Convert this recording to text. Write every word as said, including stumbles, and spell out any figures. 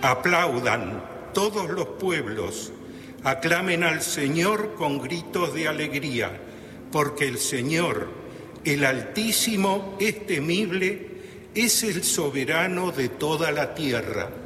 Aplaudan todos los pueblos, aclamen al Señor con gritos de alegría, porque el Señor, el Altísimo, es temible, es el soberano de toda la tierra.